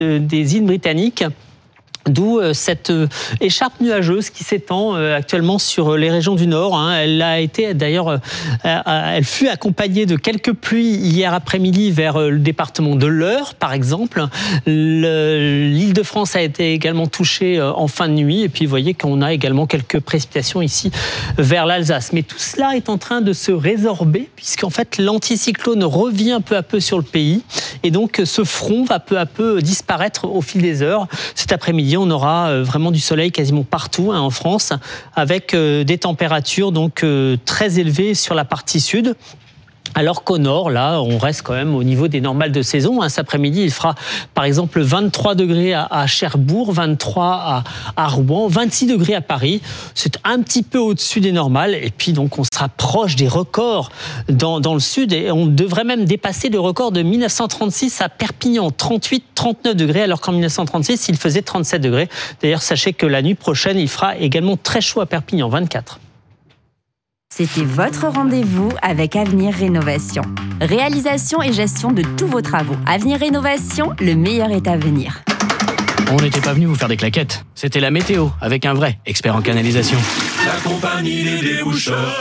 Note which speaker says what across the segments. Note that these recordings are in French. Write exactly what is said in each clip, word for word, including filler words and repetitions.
Speaker 1: des îles britanniques. D'où cette écharpe nuageuse qui s'étend actuellement sur les régions du Nord. Elle a été d'ailleurs, elle fut accompagnée de quelques pluies hier après-midi vers le département de l'Eure, par exemple. L'Île-de-France a été également touchée en fin de nuit. Et puis, vous voyez qu'on a également quelques précipitations ici vers l'Alsace. Mais tout cela est en train de se résorber, puisqu'en fait, l'anticyclone revient peu à peu sur le pays. Et donc, ce front va peu à peu disparaître au fil des heures. Cet après-midi, on aura vraiment du soleil quasiment partout hein, en France, avec des températures donc très élevées sur la partie sud. Alors qu'au nord, là, on reste quand même au niveau des normales de saison. Hein. Cet après-midi, il fera par exemple vingt-trois degrés à, à Cherbourg, vingt-trois à, à Rouen, vingt-six degrés à Paris. C'est un petit peu au-dessus des normales. Et puis donc, on sera proche des records dans, dans le sud. Et on devrait même dépasser le record de dix-neuf cent trente-six à Perpignan, trente-huit trente-neuf degrés, alors qu'en dix-neuf cent trente-six, il faisait trente-sept degrés. D'ailleurs, sachez que la nuit prochaine, il fera également très chaud à Perpignan, vingt-quatre.
Speaker 2: C'était votre rendez-vous avec Avenir Rénovation. Réalisation et gestion de tous vos travaux. Avenir Rénovation, le meilleur est à venir.
Speaker 3: On n'était pas venu vous faire des claquettes. C'était la météo, avec un vrai expert en canalisation.
Speaker 4: La compagnie des déboucheurs.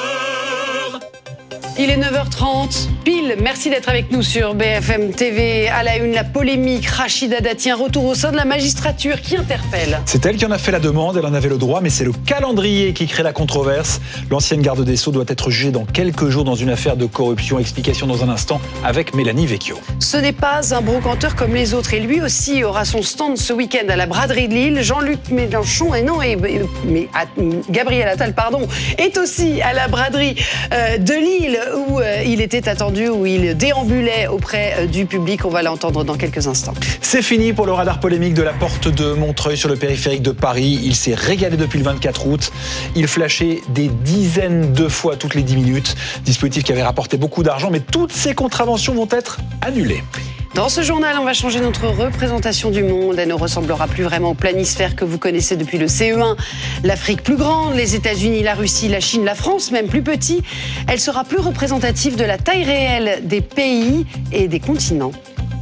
Speaker 5: Il est neuf heures trente, pile. Merci d'être avec nous sur B F M T V. À la une, la polémique. Rachida Dati, un retour au sein de la magistrature qui interpelle.
Speaker 6: C'est elle qui en a fait la demande, elle en avait le droit, mais c'est le calendrier qui crée la controverse. L'ancienne garde des Sceaux doit être jugée dans quelques jours dans une affaire de corruption. Explication dans un instant avec Mélanie Vecchio.
Speaker 5: Ce n'est pas un brocanteur comme les autres. Et lui aussi aura son stand ce week-end à la braderie de Lille. Jean-Luc Mélenchon, et non, et, mais à, Gabriel Attal, pardon, est aussi à la braderie euh, de Lille, où euh, il était attendu, où il déambulait auprès euh, du public. On va l'entendre dans quelques instants.
Speaker 6: C'est fini pour le radar polémique de la porte de Montreuil sur le périphérique de Paris. Il s'est régalé depuis le vingt-quatre août. Il flashait des dizaines de fois toutes les dix minutes. Dispositif qui avait rapporté beaucoup d'argent, mais toutes ces contraventions vont être annulées.
Speaker 5: Dans ce journal, on va changer notre représentation du monde. Elle ne ressemblera plus vraiment au planisphère que vous connaissez depuis le C E un. L'Afrique plus grande, les États-Unis, la Russie, la Chine, la France, même plus petit. Elle sera plus représentative de la taille réelle des pays et des continents.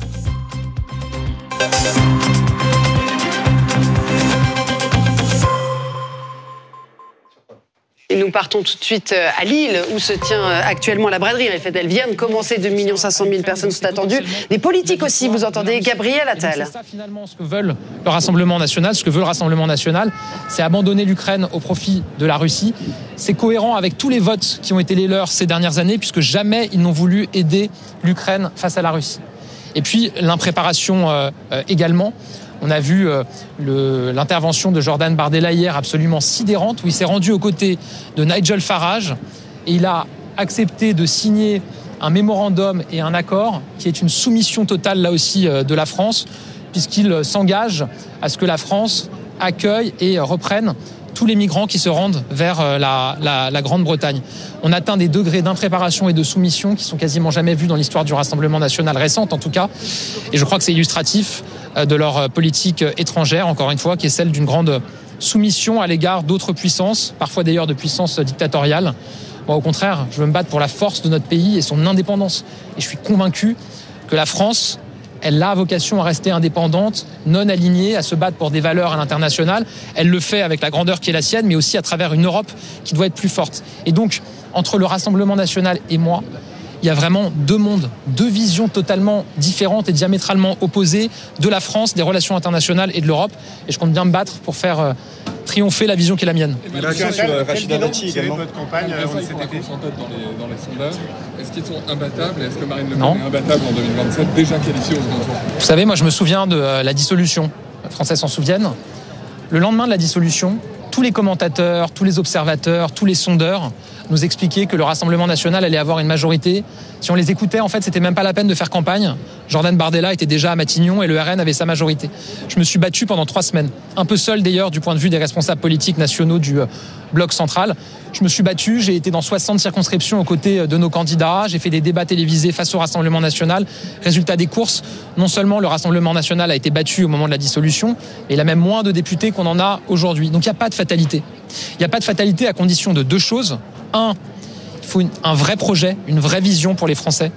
Speaker 5: Et nous partons tout de suite à Lille, où se tient actuellement la braderie. En fait, elle vient de commencer, deux millions cinq cent mille personnes sont attendues. Des politiques aussi, vous entendez Gabriel Attal.
Speaker 7: C'est ça finalement ce que veulent le Rassemblement national. Ce que veut le Rassemblement national, c'est abandonner l'Ukraine au profit de la Russie. C'est cohérent avec tous les votes qui ont été les leurs ces dernières années, puisque jamais ils n'ont voulu aider l'Ukraine face à la Russie. Et puis l'impréparation euh, euh, également. On a vu euh, le, l'intervention de Jordan Bardella hier absolument sidérante, où il s'est rendu aux côtés de Nigel Farage et il a accepté de signer un mémorandum et un accord qui est une soumission totale là aussi euh, de la France, puisqu'il s'engage à ce que la France accueille et reprenne tous les migrants qui se rendent vers la, la, la Grande-Bretagne. On atteint des degrés d'impréparation et de soumission qui sont quasiment jamais vus dans l'histoire du Rassemblement national récente, en tout cas. Et je crois que c'est illustratif de leur politique étrangère, encore une fois, qui est celle d'une grande soumission à l'égard d'autres puissances, parfois d'ailleurs de puissances dictatoriales. Moi, au contraire, je veux me battre pour la force de notre pays et son indépendance. Et je suis convaincu que la France, elle a vocation à rester indépendante, non alignée, à se battre pour des valeurs à l'international. Elle le fait avec la grandeur qui est la sienne, mais aussi à travers une Europe qui doit être plus forte. Et donc, entre le Rassemblement national et moi, il y a vraiment deux mondes, deux visions totalement différentes et diamétralement opposées de la France, des relations internationales et de l'Europe. Et je compte bien me battre pour faire euh, triompher la vision qui est la mienne.
Speaker 8: Et la question sur Rachida Dati également.
Speaker 9: Votre campagne, on cet été sont tête dans les, dans les sondages. Est-ce qu'ils sont imbattables? Est-ce que Marine Le Pen est imbattable en deux mille vingt-sept, déjà qualifiée au second tour?
Speaker 7: Vous savez, moi je me souviens de la dissolution. Les Français s'en souviennent. Le lendemain de la dissolution, tous les commentateurs, tous les observateurs, tous les sondeurs nous expliquaient que le Rassemblement national allait avoir une majorité. Si on les écoutait, en fait, c'était même pas la peine de faire campagne. Jordan Bardella était déjà à Matignon et le R N avait sa majorité. Je me suis battu pendant trois semaines. Un peu seul d'ailleurs du point de vue des responsables politiques nationaux du bloc central. Je me suis battu, j'ai été dans soixante circonscriptions aux côtés de nos candidats. J'ai fait des débats télévisés face au Rassemblement national. Résultat des courses, non seulement le Rassemblement national a été battu au moment de la dissolution, mais il a même moins de députés qu'on en a aujourd'hui. Donc il n'y a pas de fatalité. Il n'y a pas de fatalité à condition de deux choses. Un, il faut une, un vrai projet, une vraie vision pour les Français.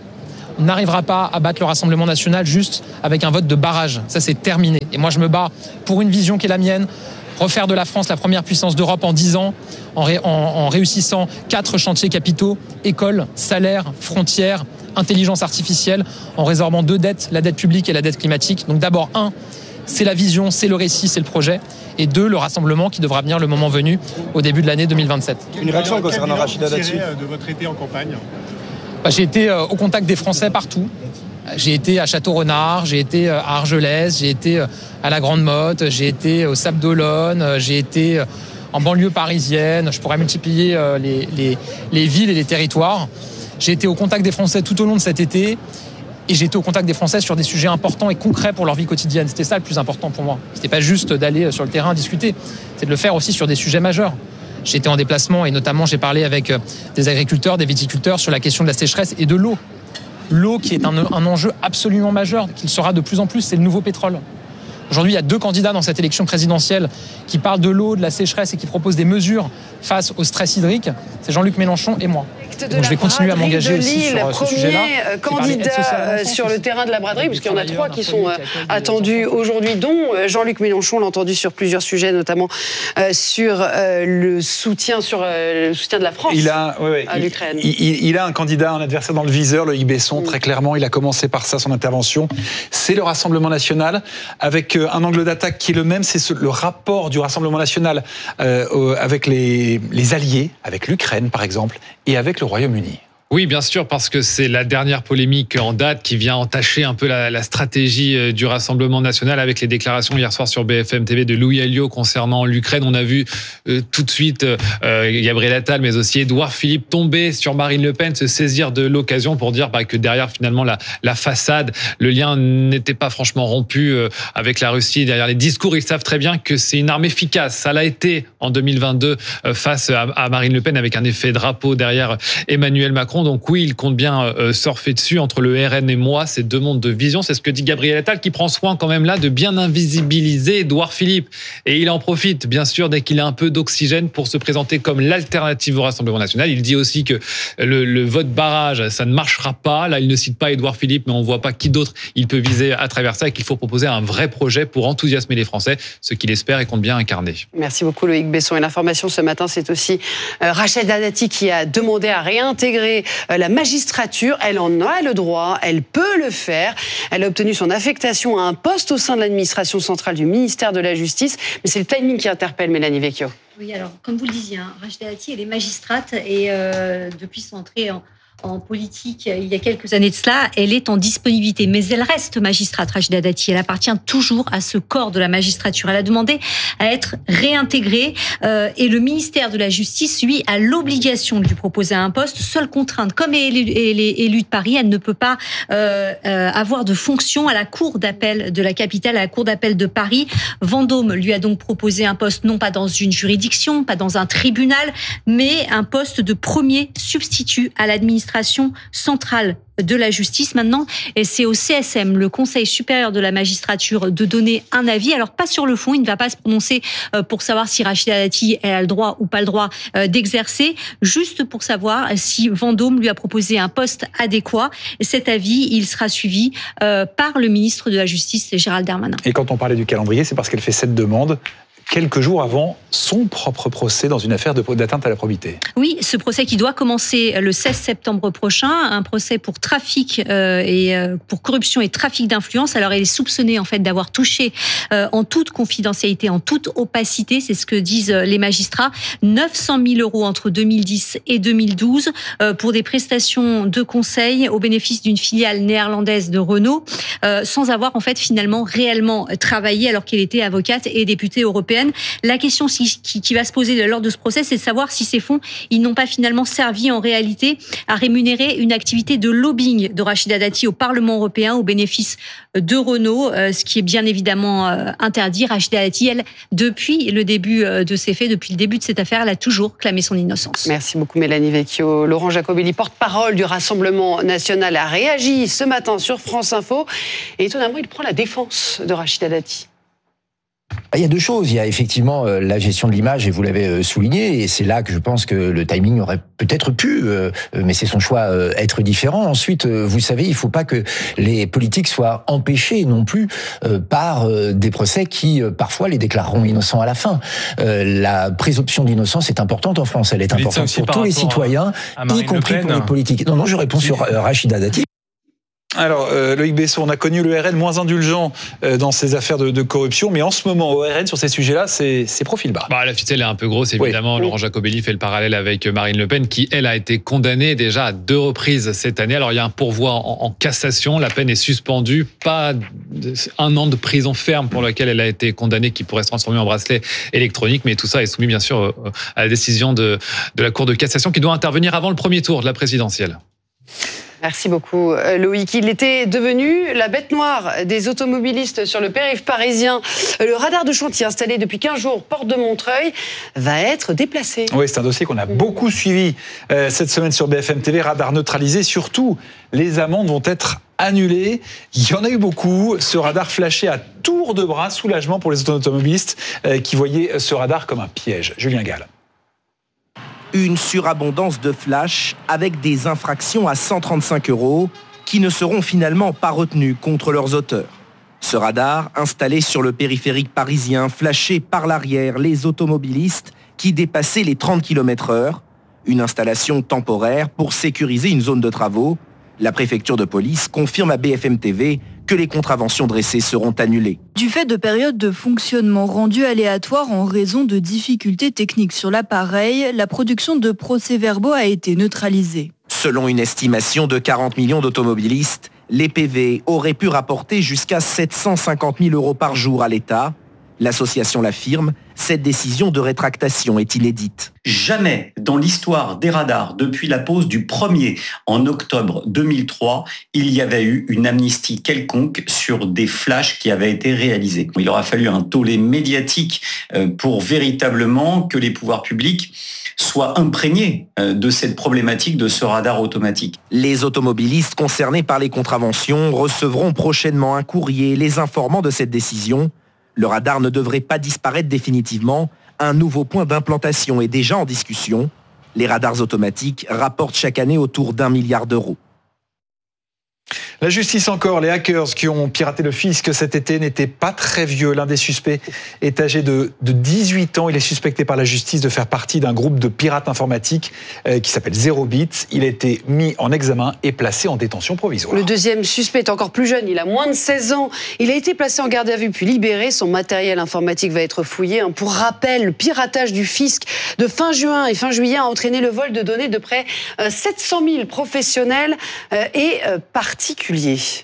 Speaker 7: On n'arrivera pas à battre le Rassemblement national juste avec un vote de barrage. Ça, c'est terminé. Et moi, je me bats pour une vision qui est la mienne. Refaire de la France la première puissance d'Europe en dix ans, en, ré, en, en réussissant quatre chantiers capitaux, école, salaire, frontières, intelligence artificielle, en résorbant deux dettes, la dette publique et la dette climatique. Donc d'abord, un, c'est la vision, c'est le récit, c'est le projet. Et deux, le rassemblement qui devra venir le moment venu au début de l'année deux mille vingt-sept.
Speaker 8: Une réaction concernant Rachida Dati
Speaker 9: de votre été en campagne?
Speaker 7: Bah, j'ai été euh, au contact des Français partout. J'ai été à Château-Renard, j'ai été à Argelès, j'ai été à la Grande Motte, j'ai été au Sable d'Olonne, j'ai été en banlieue parisienne. Je pourrais multiplier les, les, les villes et les territoires. J'ai été au contact des Français tout au long de cet été et j'ai été au contact des Français sur des sujets importants et concrets pour leur vie quotidienne. C'était ça le plus important pour moi. C'était pas juste d'aller sur le terrain discuter, c'est de le faire aussi sur des sujets majeurs. J'ai été en déplacement et notamment j'ai parlé avec des agriculteurs, des viticulteurs sur la question de la sécheresse et de l'eau. L'eau qui est un, un enjeu absolument majeur, qui le sera de plus en plus, c'est le nouveau pétrole. Aujourd'hui, il y a deux candidats dans cette élection présidentielle qui parlent de l'eau, de la sécheresse et qui proposent des mesures face au stress hydrique. C'est Jean-Luc Mélenchon et moi. Donc je vais continuer à m'engager aussi sur ce sujet-là.
Speaker 5: Premier candidat sur le terrain de la braderie, puisqu'il y en a trois qui sont attendus aujourd'hui, dont Jean-Luc Mélenchon, on l'a entendu sur plusieurs sujets, notamment sur le soutien, sur le soutien de la France
Speaker 6: il a, oui, oui,
Speaker 5: à l'Ukraine.
Speaker 6: Il, il, il a un candidat, un adversaire dans le viseur, Loïc Besson, mmh. très clairement. Il a commencé par ça, son intervention. C'est le Rassemblement national, avec un angle d'attaque qui est le même, c'est ce, le rapport du Rassemblement national euh, avec les, les alliés, avec l'Ukraine par exemple, et avec le Royaume-Uni.
Speaker 10: Oui, bien sûr, parce que c'est la dernière polémique en date qui vient entacher un peu la, la stratégie du Rassemblement national avec les déclarations hier soir sur B F M T V de Louis Alliot concernant l'Ukraine. On a vu euh, tout de suite euh, Gabriel Attal, mais aussi Édouard Philippe tomber sur Marine Le Pen, se saisir de l'occasion pour dire bah, que derrière finalement la, la façade, le lien n'était pas franchement rompu euh, avec la Russie. Derrière les discours, ils savent très bien que c'est une arme efficace. Ça l'a été en deux mille vingt-deux euh, face à, à Marine Le Pen avec un effet drapeau derrière Emmanuel Macron. Donc oui, il compte bien euh, surfer dessus entre le R N et moi, ces deux mondes de vision. C'est ce que dit Gabriel Attal, qui prend soin quand même là de bien invisibiliser Édouard Philippe. Et il en profite, bien sûr, dès qu'il a un peu d'oxygène pour se présenter comme l'alternative au Rassemblement national. Il dit aussi que le, le vote barrage, ça ne marchera pas. Là, il ne cite pas Édouard Philippe, mais on ne voit pas qui d'autre il peut viser à travers ça et qu'il faut proposer un vrai projet pour enthousiasmer les Français, ce qu'il espère et compte bien incarner.
Speaker 5: Merci beaucoup Loïc Besson. Et l'information ce matin, c'est aussi euh, Rachida Dati qui a demandé à réintégrer euh, la magistrature. Elle en a le droit, elle peut le faire. Elle a obtenu son affectation à un poste au sein de l'administration centrale du ministère de la Justice. Mais c'est le timing qui interpelle Mélanie Vecchio.
Speaker 11: Oui, alors, comme vous le disiez, hein, Rachida Dati, elle est magistrate et euh, depuis son entrée en... en politique, il y a quelques années de cela, elle est en disponibilité. Mais elle reste magistrate, Rachida Dati. Elle appartient toujours à ce corps de la magistrature. Elle a demandé à être réintégrée euh, et le ministère de la Justice, lui, a l'obligation de lui proposer un poste. Seule contrainte, comme elle est élue de Paris, elle ne peut pas euh, euh, avoir de fonction à la cour d'appel de la capitale, à la cour d'appel de Paris. Vendôme lui a donc proposé un poste, non pas dans une juridiction, pas dans un tribunal, mais un poste de premier substitut à l'administration centrale de la justice maintenant, et c'est au C S M, le Conseil supérieur de la magistrature, de donner un avis. Alors pas sur le fond, il ne va pas se prononcer pour savoir si Rachida Dati a le droit ou pas le droit d'exercer, juste pour savoir si Vendôme lui a proposé un poste adéquat. Cet avis, il sera suivi par le ministre de la Justice, Gérald Darmanin.
Speaker 6: Et quand on parlait du calendrier, c'est parce qu'elle fait cette demande quelques jours avant son propre procès dans une affaire d'atteinte à la probité.
Speaker 11: Oui, ce procès qui doit commencer le seize septembre prochain, un procès pour trafic euh, et euh, pour corruption et trafic d'influence. Alors, elle est soupçonnée en fait d'avoir touché euh, en toute confidentialité, en toute opacité, c'est ce que disent les magistrats, neuf cent mille euros entre deux mille dix et deux mille douze euh, pour des prestations de conseil au bénéfice d'une filiale néerlandaise de Renault, euh, sans avoir en fait finalement réellement travaillé alors qu'elle était avocate et députée européenne. La question qui, qui va se poser lors de ce procès, c'est de savoir si ces fonds, ils n'ont pas finalement servi en réalité à rémunérer une activité de lobbying de Rachida Dati au Parlement européen au bénéfice de Renault, ce qui est bien évidemment interdit. Rachida Dati, elle, depuis le début de ces faits, depuis le début de cette affaire, elle a toujours clamé son innocence.
Speaker 5: Merci beaucoup Mélanie Vecchio. Laurent Jacobelli, porte-parole du Rassemblement national, a réagi ce matin sur France Info et étonnamment, il prend la défense de Rachida Dati.
Speaker 12: Il y a deux choses. Il y a effectivement euh, la gestion de l'image, et vous l'avez euh, souligné, et c'est là que je pense que le timing aurait peut-être pu, euh, mais c'est son choix, euh, être différent. Ensuite, euh, vous savez, il ne faut pas que les politiques soient empêchés non plus euh, par euh, des procès qui, euh, parfois, les déclareront innocents à la fin. Euh, la présomption d'innocence est importante en France. Elle est
Speaker 13: vous
Speaker 12: importante pour tous les citoyens,
Speaker 13: à, à
Speaker 12: y compris pour les politiques. Non, non, je réponds sur euh, Rachida Dati.
Speaker 6: Alors, euh, Loïc Besson, on a connu le R N moins indulgent euh, dans ces affaires de, de corruption, mais en ce moment, au R N, sur ces sujets-là, c'est, c'est profil bas.
Speaker 10: Bah, la ficelle est un peu grosse, évidemment. Oui. Laurent Jacobelli fait le parallèle avec Marine Le Pen, qui, elle, a été condamnée déjà à deux reprises cette année. Alors, il y a un pourvoi en, en cassation, la peine est suspendue, pas un an de prison ferme pour laquelle elle a été condamnée, qui pourrait se transformer en bracelet électronique, mais tout ça est soumis, bien sûr, à la décision de, de la Cour de cassation, qui doit intervenir avant le premier tour de la présidentielle.
Speaker 5: Merci beaucoup Loïc. Il était devenu la bête noire des automobilistes sur le périph' parisien. Le radar de chantier installé depuis quinze jours, porte de Montreuil, va être déplacé.
Speaker 6: Oui, c'est un dossier qu'on a beaucoup suivi euh, cette semaine sur B F M T V. Radar neutralisé, surtout les amendes vont être annulées. Il y en a eu beaucoup. Ce radar flashé à tour de bras, soulagement pour les automobilistes euh, qui voyaient ce radar comme un piège. Julien Gall.
Speaker 14: Une surabondance de flash avec des infractions à cent trente-cinq euros qui ne seront finalement pas retenues contre leurs auteurs. Ce radar, installé sur le périphérique parisien, flashait par l'arrière les automobilistes qui dépassaient les trente kilomètres heure. Une installation temporaire pour sécuriser une zone de travaux. La préfecture de police confirme à B F M T V que les contraventions dressées seront annulées.
Speaker 15: Du fait de périodes de fonctionnement rendues aléatoires en raison de difficultés techniques sur l'appareil, la production de procès-verbaux a été neutralisée.
Speaker 14: Selon une estimation de quarante millions d'automobilistes, les P V auraient pu rapporter jusqu'à sept cent cinquante mille euros par jour à l'État. L'association l'affirme, cette décision de rétractation est inédite.
Speaker 16: Jamais dans l'histoire des radars, depuis la pose du premier en octobre deux mille trois, il y avait eu une amnistie quelconque sur des flashs qui avaient été réalisés. Il aura fallu un tollé médiatique pour véritablement que les pouvoirs publics soient imprégnés de cette problématique de ce radar automatique.
Speaker 14: Les automobilistes concernés par les contraventions recevront prochainement un courrier les informant de cette décision. Le radar ne devrait pas disparaître définitivement. Un nouveau point d'implantation est déjà en discussion. Les radars automatiques rapportent chaque année autour d'un milliard d'euros.
Speaker 6: La justice encore, les hackers qui ont piraté le fisc cet été n'étaient pas très vieux. L'un des suspects est âgé de, de dix-huit ans. Il est suspecté par la justice de faire partie d'un groupe de pirates informatiques euh, qui s'appelle Zero Bit. Il a été mis en examen et placé en détention provisoire.
Speaker 5: Le deuxième suspect est encore plus jeune, il a moins de seize ans. Il a été placé en garde à vue puis libéré. Son matériel informatique va être fouillé. Pour rappel, le piratage du fisc de fin juin et fin juillet a entraîné le vol de données de près de sept cent mille professionnels et particuliers.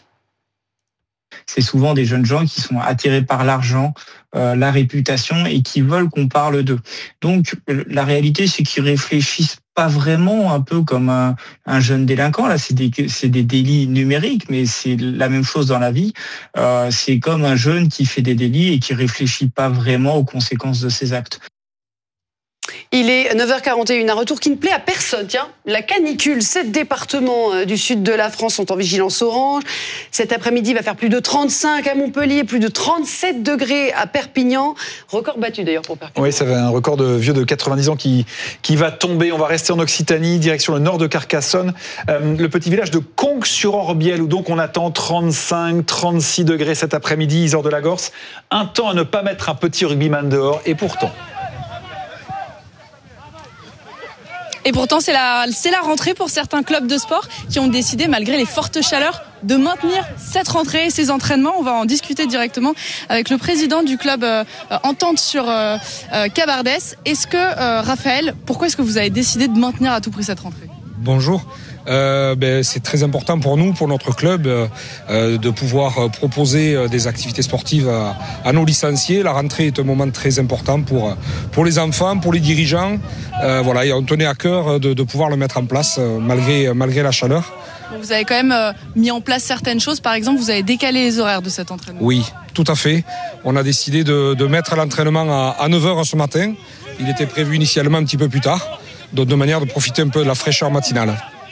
Speaker 17: C'est souvent des jeunes gens qui sont attirés par l'argent, euh, la réputation et qui veulent qu'on parle d'eux. Donc la réalité, c'est qu'ils réfléchissent pas vraiment un peu comme un, un jeune délinquant. Là, c'est des, c'est des délits numériques, mais c'est la même chose dans la vie. Euh, c'est comme un jeune qui fait des délits et qui réfléchit pas vraiment aux conséquences de ses actes.
Speaker 5: Il est neuf heures quarante et une, un retour qui ne plaît à personne. Tiens, la canicule, sept départements du sud de la France sont en vigilance orange. Cet après-midi, il va faire plus de trente-cinq à Montpellier, plus de trente-sept degrés à Perpignan. Record battu d'ailleurs pour Perpignan.
Speaker 6: Oui, ça va un record de vieux de quatre-vingt-dix ans qui, qui va tomber. On va rester en Occitanie, direction le nord de Carcassonne. Euh, le petit village de Conques-sur-Orbiel, où donc on attend trente-cinq, trente-six degrés cet après-midi, Isor de la Gorse. Un temps à ne pas mettre un petit rugbyman dehors, et pourtant...
Speaker 18: Et pourtant, c'est la, c'est la rentrée pour certains clubs de sport qui ont décidé, malgré les fortes chaleurs, de maintenir cette rentrée et ces entraînements. On va en discuter directement avec le président du club euh, Entente sur euh, euh, Cabardès. Est-ce que, euh, Raphaël, pourquoi est-ce que vous avez décidé de maintenir à tout prix cette rentrée ?
Speaker 19: Bonjour. Euh, ben, c'est très important pour nous, pour notre club, euh, de pouvoir proposer des activités sportives à, à nos licenciés. La rentrée est un moment très important pour pour les enfants, pour les dirigeants. Euh, voilà, et on tenait à cœur de, de pouvoir le mettre en place malgré malgré la chaleur.
Speaker 18: Vous avez quand même euh, mis en place certaines choses. Par exemple, vous avez décalé les horaires de cet entraînement.
Speaker 19: Oui, tout à fait. On a décidé de, de mettre l'entraînement à, à neuf heures ce matin. Il était prévu initialement un petit peu plus tard, de, de manière de profiter un peu de la fraîcheur matinale.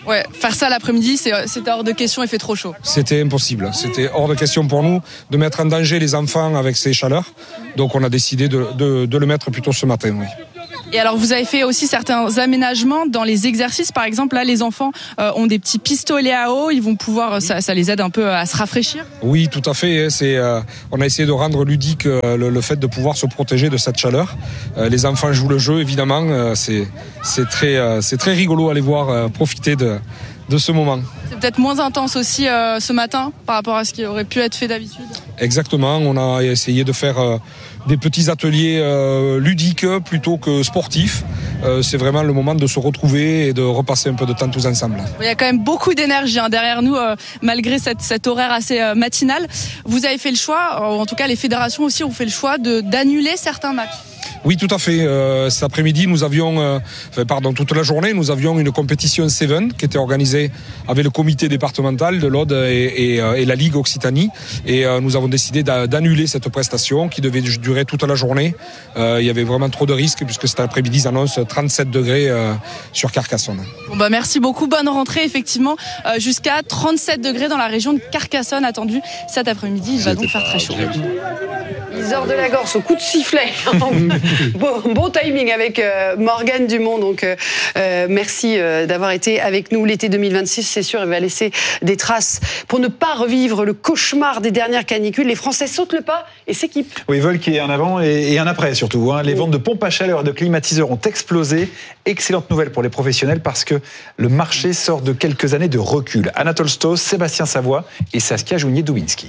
Speaker 18: Ouais, faire ça l'après-midi, c'est, c'était hors de question, il fait trop chaud.
Speaker 19: C'était impossible. C'était hors de question pour nous de mettre en danger les enfants avec ces chaleurs. Donc on a décidé de, de, de le mettre plutôt ce matin, oui.
Speaker 18: Et alors, vous avez fait aussi certains aménagements dans les exercices. Par exemple, là, les enfants euh, ont des petits pistolets à eau. Ils vont pouvoir, ça, ça les aide un peu à se rafraîchir.
Speaker 19: Oui, tout à fait. C'est, euh, on a essayé de rendre ludique euh, le, le fait de pouvoir se protéger de cette chaleur. Euh, les enfants jouent le jeu, évidemment. Euh, c'est, c'est très, euh, c'est très rigolo à les voir euh, profiter de, de ce moment.
Speaker 18: C'est peut-être moins intense aussi euh, ce matin par rapport à ce qui aurait pu être fait d'habitude.
Speaker 19: Exactement. On a essayé de faire euh, des petits ateliers euh, ludiques plutôt que sportifs. Euh, c'est vraiment le moment de se retrouver et de repasser un peu de temps tous ensemble.
Speaker 18: Il y a quand même beaucoup d'énergie hein, derrière nous, euh, malgré cette, cet horaire assez euh, matinal. Vous avez fait le choix, ou en tout cas les fédérations aussi ont fait le choix de, d'annuler certains matchs.
Speaker 19: Oui, tout à fait. Euh, cet après-midi, nous avions, euh, enfin, pardon, toute la journée, nous avions une compétition Seven qui était organisée avec le comité départemental de l'Aude et, et, euh, et la Ligue Occitanie. Et euh, nous avons décidé d'annuler cette prestation qui devait durer toute la journée. Euh, il y avait vraiment trop de risques puisque cet après-midi, ils annoncent trente-sept degrés euh, sur Carcassonne.
Speaker 18: Bon bah merci beaucoup. Bonne rentrée, effectivement. Euh, jusqu'à trente-sept degrés dans la région de Carcassonne attendu cet après-midi. Il va donc faire très chaud.
Speaker 5: Isor de la Gorce au coup de sifflet. bon, bon timing avec euh, Morgane Dumont. Donc, euh, euh, merci euh, d'avoir été avec nous. L'été deux mille vingt-six, c'est sûr, il va laisser des traces. Pour ne pas revivre le cauchemar des dernières canicules, les Français sautent le pas et s'équipent.
Speaker 6: Oui, ils veulent qu'il y ait un avant et, et un après surtout. Hein. Les ventes de pompes à chaleur et de climatiseurs ont explosé. Excellente nouvelle pour les professionnels parce que le marché sort de quelques années de recul. Anatole Stoss, Sébastien Savoie et Saskia Jounier-Dubinski.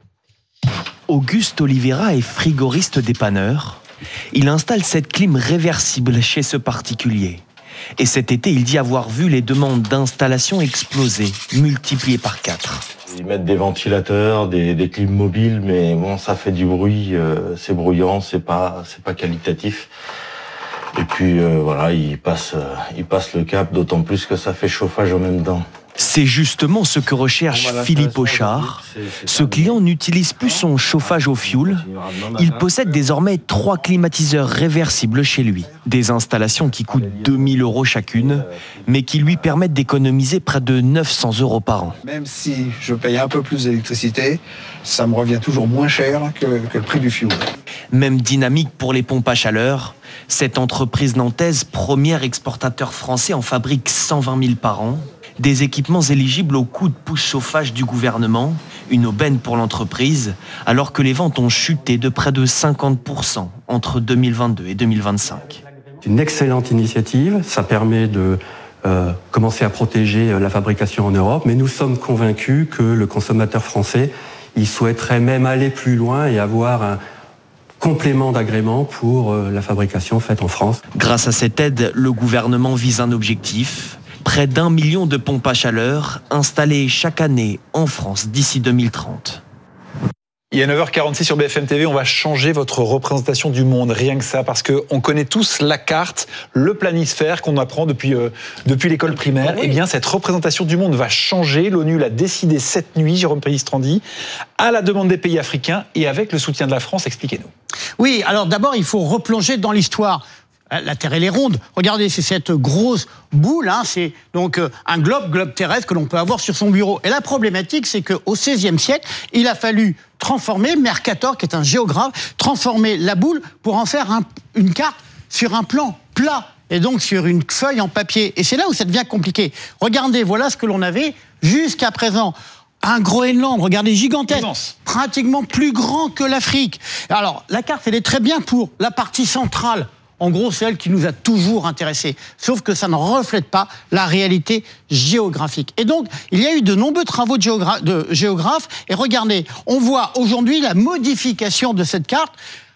Speaker 13: Auguste Oliveira est frigoriste dépanneur. Il installe cette clim réversible chez ce particulier. Et cet été, il dit avoir vu les demandes d'installation exploser, multipliées par quatre.
Speaker 20: Ils mettent des ventilateurs, des, des clims mobiles, mais bon, ça fait du bruit, euh, c'est bruyant, c'est pas, c'est pas qualitatif. Et puis euh, voilà, ils passent, euh, ils passent le cap, d'autant plus que ça fait chauffage en même temps.
Speaker 13: C'est justement ce que recherche Philippe Auchard. Ce client n'utilise plus son chauffage au fioul. Il possède désormais trois climatiseurs réversibles chez lui. Des installations qui coûtent deux mille euros chacune, mais qui lui permettent d'économiser près de neuf cents euros par an.
Speaker 21: Même si je paye un peu plus d'électricité, ça me revient toujours moins cher que, que le prix du fioul.
Speaker 13: Même dynamique pour les pompes à chaleur. Cette entreprise nantaise, premier exportateur français, en fabrique cent vingt mille par an. Des équipements éligibles au coup de pouce chauffage du gouvernement, une aubaine pour l'entreprise, alors que les ventes ont chuté de près de cinquante pour cent entre deux mille vingt-deux et deux mille vingt-cinq.
Speaker 22: C'est une excellente initiative, ça permet de euh, commencer à protéger la fabrication en Europe, mais nous sommes convaincus que le consommateur français, il souhaiterait même aller plus loin et avoir un complément d'agrément pour euh, la fabrication faite en France.
Speaker 13: Grâce à cette aide, le gouvernement vise un objectif. Près d'un million de pompes à chaleur installées chaque année en France d'ici deux mille trente.
Speaker 6: Il est neuf heures quarante-six sur B F M T V, on va changer votre représentation du monde, rien que ça, parce qu'on connaît tous la carte, le planisphère qu'on apprend depuis, euh, depuis l'école primaire. Oui. Eh bien, cette représentation du monde va changer. L'ONU l'a décidé cette nuit, Jérôme Pellistrandi, à la demande des pays africains et avec le soutien de la France. Expliquez-nous.
Speaker 23: Oui, alors d'abord, il faut replonger dans l'histoire. La Terre, elle est ronde. Regardez, c'est cette grosse boule. Hein, c'est donc euh, un globe, globe terrestre que l'on peut avoir sur son bureau. Et la problématique, c'est qu'au seizième siècle, il a fallu transformer, Mercator, qui est un géographe, transformer la boule pour en faire un, une carte sur un plan plat et donc sur une feuille en papier. Et c'est là où ça devient compliqué. Regardez, voilà ce que l'on avait jusqu'à présent. Un Groenland, regardez, gigantesque, immense, pratiquement plus grand que l'Afrique. Alors, la carte, elle est très bien pour la partie centrale. En gros, c'est elle qui nous a toujours intéressés. Sauf que ça ne reflète pas la réalité géographique. Et donc, il y a eu de nombreux travaux de, géogra- de géographes. Et regardez, on voit aujourd'hui la modification de cette carte.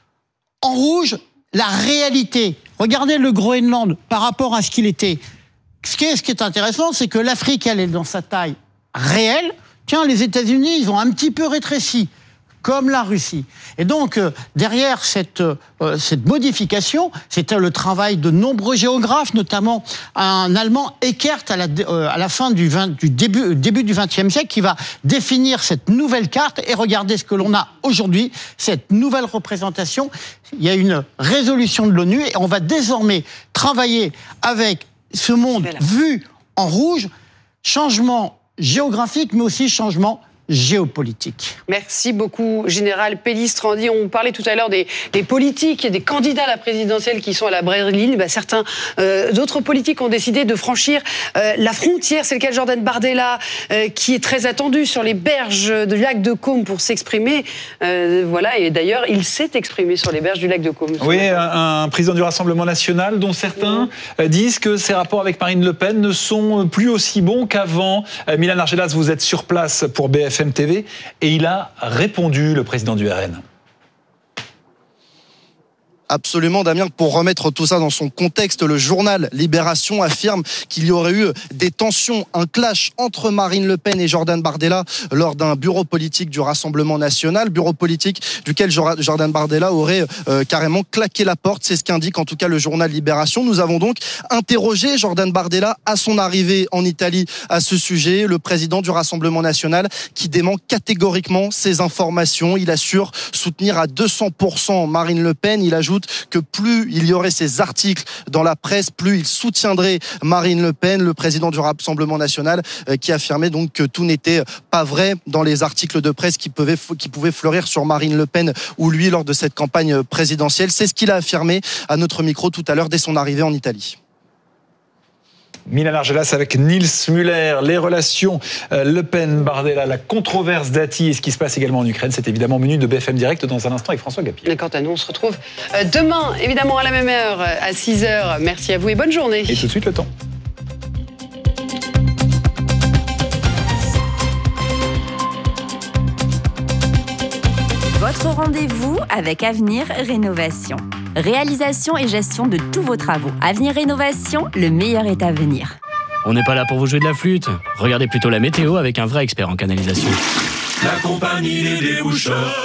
Speaker 23: En rouge, la réalité. Regardez le Groenland par rapport à ce qu'il était. Ce qui est, ce qui est intéressant, c'est que l'Afrique, elle est dans sa taille réelle. Tiens, les États-Unis, ils ont un petit peu rétréci, comme la Russie. Et donc, euh, derrière cette, euh, cette modification, c'était le travail de nombreux géographes, notamment un Allemand, Eckert, à la, euh, à la fin du, vingt, du début, début du vingtième siècle, qui va définir cette nouvelle carte. Et regardez ce que l'on a aujourd'hui, cette nouvelle représentation. Il y a une résolution de l'ONU et on va désormais travailler avec ce monde vu en rouge. changement géographique, mais aussi changement géopolitique.
Speaker 5: Merci beaucoup, Général Pellistrandi. On parlait tout à l'heure des, des politiques et des candidats à la présidentielle qui sont à la braderie de Lille. Bah, certains euh, d'autres politiques ont décidé de franchir euh, la frontière. C'est le cas de Jordan Bardella, euh, qui est très attendu sur les berges du lac de Caume pour s'exprimer. Euh, voilà, et d'ailleurs, il s'est exprimé sur les berges du lac de Caume.
Speaker 6: Oui, un, un président du Rassemblement national dont certains mmh. disent que ses rapports avec Marine Le Pen ne sont plus aussi bons qu'avant. Euh, Milan Argelas, vous êtes sur place pour B F M T V et il a répondu, le président du R N.
Speaker 1: Absolument, Damien. Pour remettre tout ça dans son contexte, le journal Libération affirme qu'il y aurait eu des tensions, un clash entre Marine Le Pen et Jordan Bardella lors d'un bureau politique du Rassemblement national, bureau politique duquel Jordan Bardella aurait euh, carrément claqué la porte. C'est ce qu'indique en tout cas le journal Libération. Nous avons donc interrogé Jordan Bardella à son arrivée en Italie à ce sujet. Le président du Rassemblement national qui dément catégoriquement ces informations. Il assure soutenir à deux cents pour cent Marine Le Pen. Il ajoute que plus il y aurait ces articles dans la presse, plus il soutiendrait Marine Le Pen, le président du Rassemblement national, qui affirmait donc que tout n'était pas vrai dans les articles de presse qui pouvaient, qui pouvaient fleurir sur Marine Le Pen ou lui lors de cette campagne présidentielle. C'est ce qu'il a affirmé à notre micro tout à l'heure dès son arrivée en Italie.
Speaker 6: Milan Argelas avec Nils Muller, les relations Le Pen-Bardella, la controverse Dati et ce qui se passe également en Ukraine. C'est évidemment menu de B F M Direct dans un instant avec François Gapier.
Speaker 5: Quant à nous, on se retrouve demain, évidemment à la même heure, à six heures. Merci à vous et bonne journée.
Speaker 6: Et tout de suite le temps.
Speaker 2: Votre rendez-vous avec Avenir Rénovation. Réalisation et gestion de tous vos travaux. Avenir Rénovation, le meilleur est à venir.
Speaker 3: On n'est pas là pour vous jouer de la flûte. Regardez plutôt la météo avec un vrai expert en canalisation.
Speaker 4: La compagnie des déboucheurs.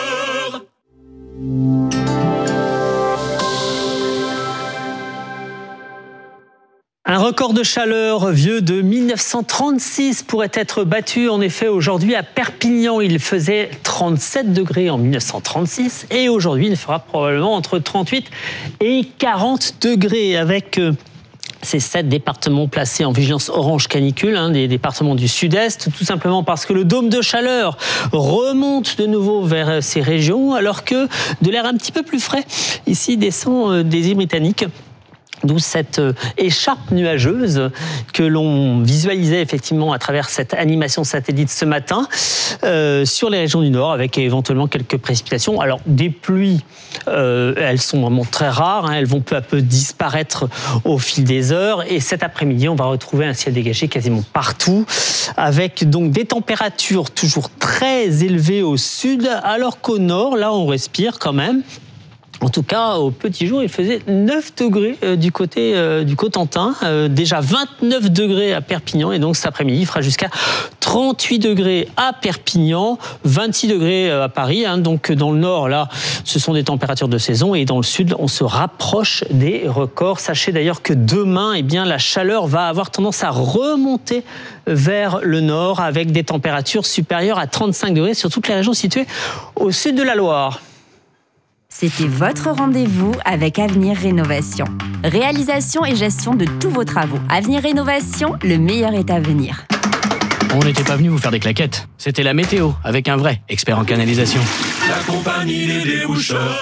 Speaker 24: Un record de chaleur vieux de mille neuf cent trente-six pourrait être battu. En effet, aujourd'hui à Perpignan, il faisait trente-sept degrés en mille neuf cent trente-six et aujourd'hui, il fera probablement entre trente-huit et quarante degrés avec euh, ces sept départements placés en vigilance orange canicule, hein, des départements du sud-est, tout simplement parce que le dôme de chaleur remonte de nouveau vers ces régions alors que de l'air un petit peu plus frais ici descend euh, des îles britanniques. D'où cette écharpe nuageuse que l'on visualisait effectivement à travers cette animation satellite ce matin euh, sur les régions du Nord avec éventuellement quelques précipitations. Alors des pluies, euh, elles sont vraiment très rares, hein, elles vont peu à peu disparaître au fil des heures et cet après-midi on va retrouver un ciel dégagé quasiment partout avec donc des températures toujours très élevées au sud alors qu'au nord là on respire quand même. En tout cas, au petit jour, il faisait neuf degrés euh, du côté euh, du Cotentin, euh, déjà vingt-neuf degrés à Perpignan, et donc cet après-midi, il fera jusqu'à trente-huit degrés à Perpignan, vingt-six degrés à Paris. Hein, donc dans le nord, là, ce sont des températures de saison, et dans le sud, on se rapproche des records. Sachez d'ailleurs que demain, eh bien, la chaleur va avoir tendance à remonter vers le nord, avec des températures supérieures à trente-cinq degrés sur toutes les régions situées au sud de la Loire.
Speaker 2: C'était votre rendez-vous avec Avenir Rénovation. Réalisation et gestion de tous vos travaux. Avenir Rénovation, le meilleur est à venir.
Speaker 3: On n'était pas venu vous faire des claquettes. C'était la météo, avec un vrai expert en canalisation.
Speaker 4: La compagnie des déboucheurs.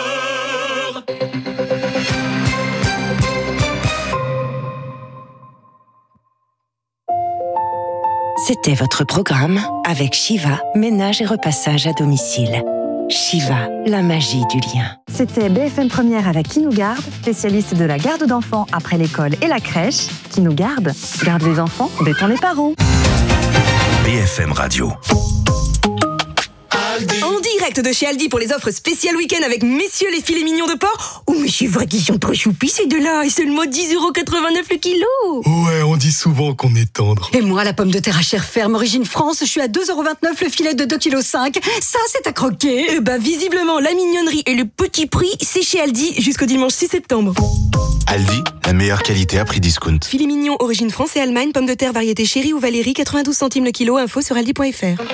Speaker 25: C'était votre programme avec Shiva, ménage et repassage à domicile. Shiva, la magie du lien.
Speaker 26: C'était B F M Première avec Qui nous garde, spécialiste de la garde d'enfants après l'école et la crèche. Qui nous garde, garde les enfants, détend les parents.
Speaker 27: B F M Radio.
Speaker 28: En direct de chez Aldi pour les offres spéciales week-end avec messieurs les filets mignons de porc. Oh mais c'est vrai qu'ils sont trop choupis ces deux-là. Et seulement dix euros quatre-vingt-neuf le kilo.
Speaker 29: Ouais, on dit souvent qu'on est tendre.
Speaker 28: Et moi, la pomme de terre à chair ferme origine France, je suis à deux euros vingt-neuf le filet de deux virgule cinq kilos. Ça, c'est à croquer. Et bah visiblement, la mignonnerie et le petit prix, c'est chez Aldi jusqu'au dimanche six septembre.
Speaker 29: Aldi, la meilleure qualité à prix discount.
Speaker 28: Filet mignon origine France et Allemagne, pomme de terre variété chérie ou Valérie, quatre-vingt-douze centimes le kilo. Info sur aldi point f r.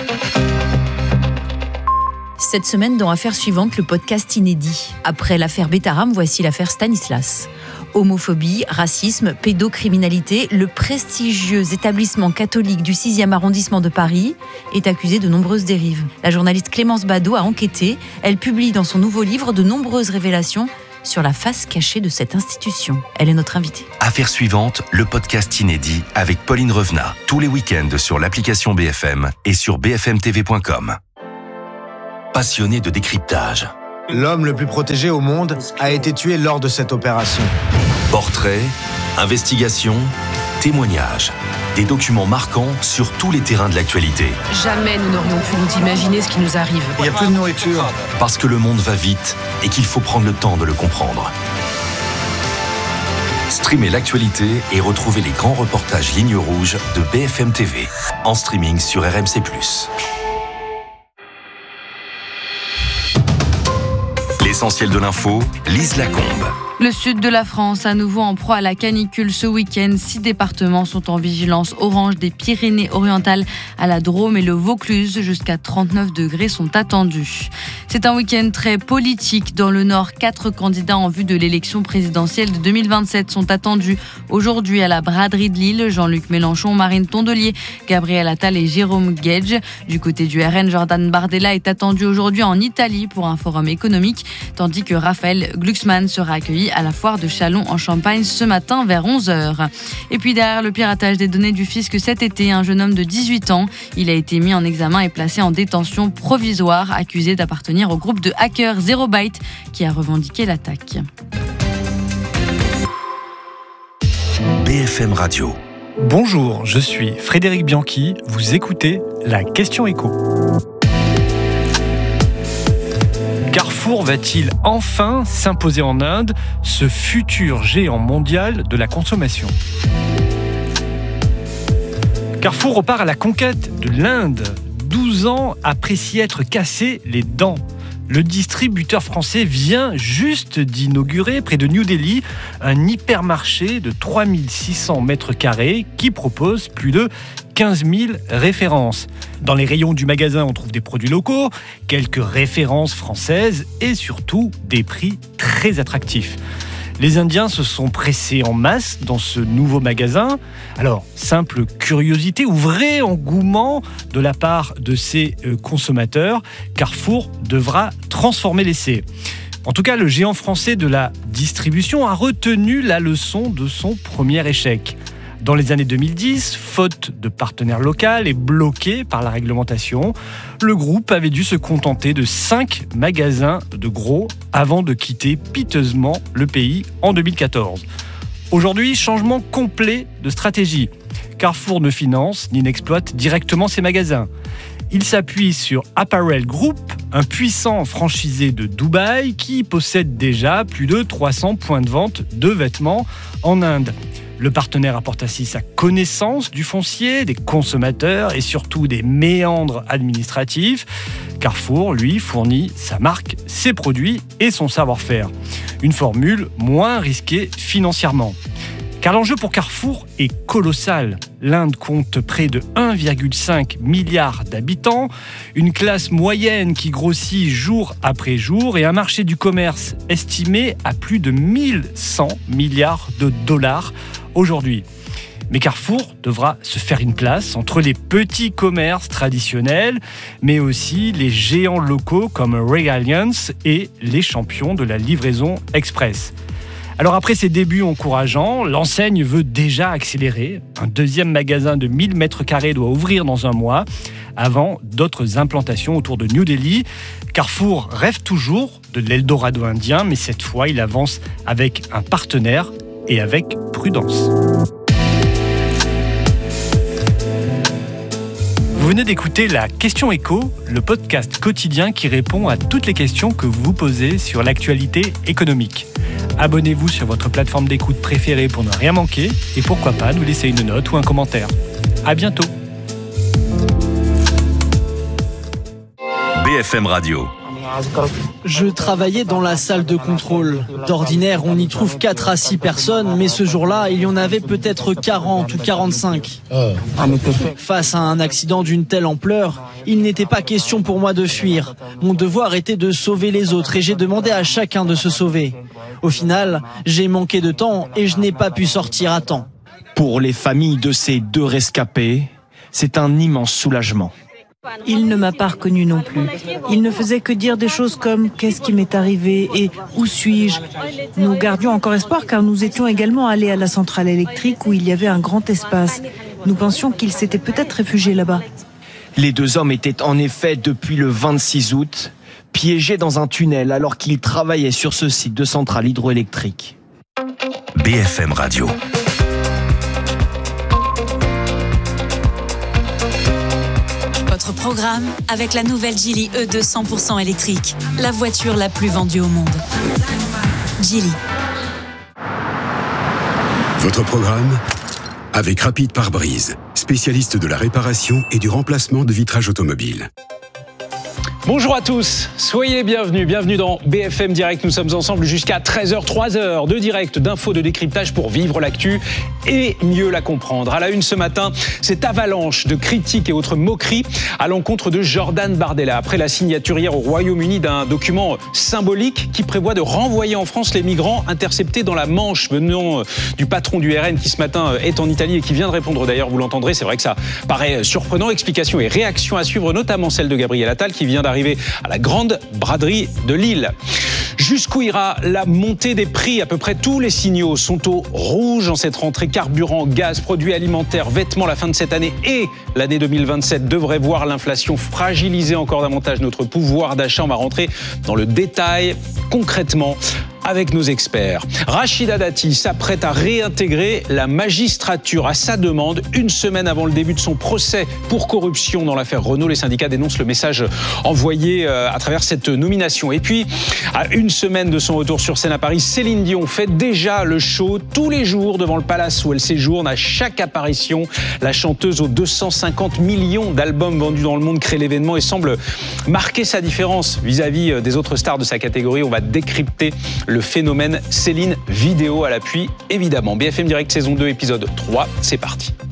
Speaker 30: Cette semaine, dans Affaires suivantes, le podcast inédit. Après l'affaire Betaram, voici l'affaire Stanislas.
Speaker 7: Homophobie, racisme, pédocriminalité, le prestigieux établissement catholique du sixième arrondissement de Paris est accusé de nombreuses dérives. La journaliste Clémence Badaud a enquêté. Elle publie dans son nouveau livre de nombreuses révélations sur la face cachée de cette institution. Elle est notre invitée.
Speaker 27: Affaire suivante, le podcast inédit avec Pauline Revenat. Tous les week-ends sur l'application B F M et sur b f m t v point com. Passionné de décryptage.
Speaker 8: L'homme le plus protégé au monde a été tué lors de cette opération.
Speaker 27: Portraits, investigations, témoignages. Des documents marquants sur tous les terrains de l'actualité.
Speaker 9: Jamais nous n'aurions pu nous imaginer ce qui nous arrive.
Speaker 8: Il n'y a plus de nourriture.
Speaker 27: Parce que le monde va vite et qu'il faut prendre le temps de le comprendre. Streamez l'actualité et retrouvez les grands reportages Ligne Rouge de B F M T V. En streaming sur R M C plus. L'essentiel de l'info, Lise Lacombe.
Speaker 10: Le sud de la France, à nouveau en proie à la canicule ce week-end. Six départements sont en vigilance orange, des Pyrénées-Orientales à la Drôme et le Vaucluse. Jusqu'à trente-neuf degrés sont attendus. C'est un week-end très politique. Dans le Nord, quatre candidats en vue de l'élection présidentielle de deux mille vingt-sept sont attendus aujourd'hui à la braderie de Lille. Jean-Luc Mélenchon, Marine Tondelier, Gabriel Attal et Jérôme Guedj. Du côté du R N, Jordan Bardella est attendu aujourd'hui en Italie pour un forum économique, tandis que Raphaël Glucksmann sera accueilli à la foire de Châlons en Champagne ce matin vers onze heures. Et puis derrière le piratage des données du fisc cet été, un jeune homme de dix-huit ans, il a été mis en examen et placé en détention provisoire, accusé d'appartenir au groupe de hackers Zero Byte qui a revendiqué l'attaque.
Speaker 27: B F M Radio.
Speaker 11: Bonjour, je suis Frédéric Bianchi, vous écoutez la Question Écho. Carrefour va-t-il enfin s'imposer en Inde, ce futur géant mondial de la consommation ? Carrefour repart à la conquête de l'Inde, douze ans après s'y être cassé les dents. Le distributeur français vient juste d'inaugurer, près de New Delhi, un hypermarché de trois mille six cents mètres carrés qui propose plus de quinze mille références. Dans les rayons du magasin, on trouve des produits locaux, quelques références françaises et surtout des prix très attractifs. Les Indiens se sont pressés en masse dans ce nouveau magasin. Alors, simple curiosité ou vrai engouement de la part de ces consommateurs, Carrefour devra transformer l'essai. En tout cas, le géant français de la distribution a retenu la leçon de son premier échec. Dans les années deux mille dix, faute de partenaire local et bloqué par la réglementation, le groupe avait dû se contenter de cinq magasins de gros avant de quitter piteusement le pays en deux mille quatorze. Aujourd'hui, changement complet de stratégie. Carrefour ne finance ni n'exploite directement ses magasins. Il s'appuie sur Apparel Group, un puissant franchisé de Dubaï qui possède déjà plus de trois cents points de vente de vêtements en Inde. Le partenaire apporte ainsi sa connaissance du foncier, des consommateurs et surtout des méandres administratifs. Carrefour, lui, fournit sa marque, ses produits et son savoir-faire. Une formule moins risquée financièrement. Car l'enjeu pour Carrefour est colossal. L'Inde compte près de un virgule cinq milliard d'habitants, une classe moyenne qui grossit jour après jour et un marché du commerce estimé à plus de mille cent milliards de dollars aujourd'hui. Mais Carrefour devra se faire une place entre les petits commerces traditionnels, mais aussi les géants locaux comme Regalians et les champions de la livraison express. Alors après ses débuts encourageants, l'enseigne veut déjà accélérer. Un deuxième magasin de mille mètres carrés doit ouvrir dans un mois, avant d'autres implantations autour de New Delhi. Carrefour rêve toujours de l'Eldorado indien, mais cette fois il avance avec un partenaire et avec prudence. Vous venez d'écouter la Question Écho, le podcast quotidien qui répond à toutes les questions que vous vous posez sur l'actualité économique. Abonnez-vous sur votre plateforme d'écoute préférée pour ne rien manquer et pourquoi pas nous laisser une note ou un commentaire. À bientôt.
Speaker 27: B F M Radio.
Speaker 12: Je travaillais dans la salle de contrôle. D'ordinaire, on y trouve quatre à six personnes, mais ce jour-là, il y en avait peut-être quarante ou quarante-cinq. Face à un accident d'une telle ampleur, il n'était pas question pour moi de fuir. Mon devoir était de sauver les autres et j'ai demandé à chacun de se sauver. Au final, j'ai manqué de temps et je n'ai pas pu sortir à temps.
Speaker 13: Pour les familles de ces deux rescapés, c'est un immense soulagement.
Speaker 14: Il ne m'a pas reconnu non plus. Il ne faisait que dire des choses comme « qu'est-ce qui m'est arrivé ?» et « où suis-je ?» Nous gardions encore espoir car nous étions également allés à la centrale électrique où il y avait un grand espace. Nous pensions qu'il s'était peut-être réfugié là-bas.
Speaker 13: Les deux hommes étaient en effet depuis le vingt-six août piégés dans un tunnel alors qu'ils travaillaient sur ce site de centrale hydroélectrique.
Speaker 27: B F M Radio.
Speaker 15: Votre programme avec la nouvelle Geely E deux cent pour cent électrique, la voiture la plus vendue au monde. Geely.
Speaker 16: Votre programme avec Rapide Pare-Brise, spécialiste de la réparation et du remplacement de vitrage automobile.
Speaker 6: Bonjour à tous, soyez les bienvenus, bienvenue dans B F M Direct. Nous sommes ensemble jusqu'à treize heures, trois heures de direct, d'infos, de décryptage pour vivre l'actu et mieux la comprendre. À la une ce matin, cette avalanche de critiques et autres moqueries à l'encontre de Jordan Bardella. Après la signature hier au Royaume-Uni d'un document symbolique qui prévoit de renvoyer en France les migrants interceptés dans la Manche, venant du patron du R N qui ce matin est en Italie et qui vient de répondre d'ailleurs, vous l'entendrez, c'est vrai que ça paraît surprenant. Explications et réactions à suivre, notamment celle de Gabriel Attal qui vient d'arriver à la grande braderie de Lille. Jusqu'où ira la montée des prix ? À peu près tous les signaux sont au rouge en cette rentrée. Carburant, gaz, produits alimentaires, vêtements. La fin de cette année et l'année deux mille vingt-sept devrait voir l'inflation fragiliser encore davantage notre pouvoir d'achat. On va rentrer dans le détail concrètement avec nos experts. Rachida Dati s'apprête à réintégrer la magistrature à sa demande une semaine avant le début de son procès pour corruption dans l'affaire Renault. Les syndicats dénoncent le message envoyé à travers cette nomination. Et puis, à une semaine de son retour sur scène à Paris, Céline Dion fait déjà le show tous les jours devant le palace où elle séjourne. À chaque apparition, la chanteuse aux deux cent cinquante millions d'albums vendus dans le monde crée l'événement et semble marquer sa différence vis-à-vis des autres stars de sa catégorie. On va décrypter le phénomène Céline vidéo à l'appui, évidemment. B F M Direct saison deux, épisode trois, c'est parti.